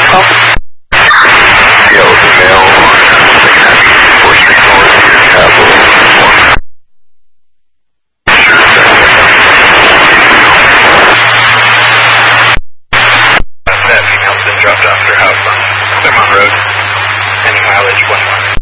call? Yeah, with the mail on 4th Street North here in Capital. That female's been dropped off at her house on Claremont Road. Any mileage, 1 month.